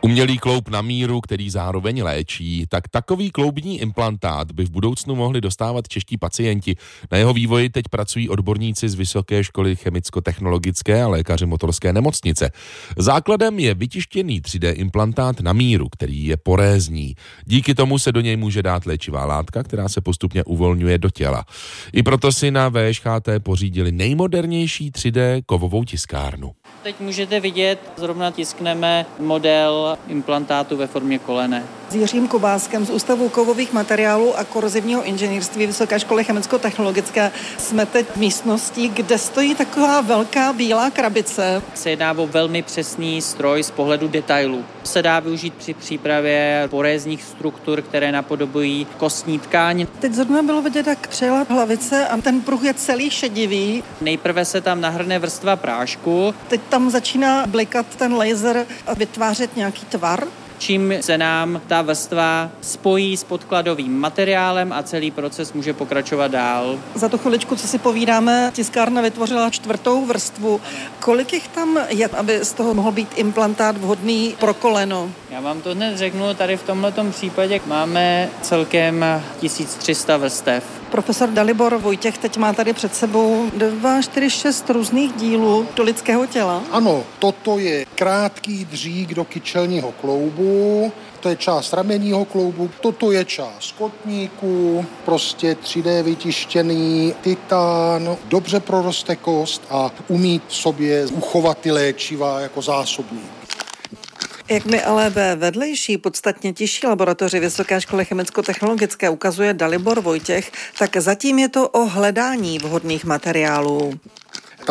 Umělý kloub na míru, který zároveň léčí, tak takový kloubní implantát by v budoucnu mohli dostávat čeští pacienti. Na jeho vývoji teď pracují odborníci z Vysoké školy chemicko-technologické a lékaři Motorské nemocnice. Základem je vytištěný 3D implantát na míru, který je porézní. Díky tomu se do něj může dát léčivá látka, která se postupně uvolňuje do těla. I proto si na VŠHT pořídili nejmodernější 3D kovovou tiskárnu. Teď můžete vidět, zrovna tiskneme model implantátu ve formě kolene. S Jiřím Kubáskem z Ústavu kovových materiálů a korozivního inženýrství Vysoké školy chemicko-technologické jsme teď v místnosti, kde stojí taková velká bílá krabice. Se jedná o velmi přesný stroj z pohledu detailů. Se dá využít při přípravě porézních struktur, které napodobují kostní tkáň. Teď zrovna bylo vidět, jak přejela hlavice a ten pruh je celý šedivý. Nejprve se tam nahrne vrstva prášku. Teď tam začíná blikat ten laser a vytvářet nějaký tvar. Čím se nám ta vrstva spojí s podkladovým materiálem a celý proces může pokračovat dál. Za tu chviličku, co si povídáme, tiskárna vytvořila 4. vrstvu. Kolik jich tam je, aby z toho mohl být implantát vhodný pro koleno? Já vám to hned řeknu, tady v tomhletom případě máme celkem 1300 vrstev. Profesor Dalibor Vojtěch teď má tady před sebou 2, 4, 6 různých dílů do lidského těla. Ano, toto je krátký dřík do kyčelního kloubu, to je část ramenního kloubu, toto je část kotníku, prostě 3D vytištěný titán, dobře proroste kost a umí v sobě uchovat ty léčiva jako zásobník. Jak mi ale ve vedlejší, podstatně těžší laboratoři Vysoké školy chemicko-technologické ukazuje Dalibor Vojtěch, tak zatím je to o hledání vhodných materiálů.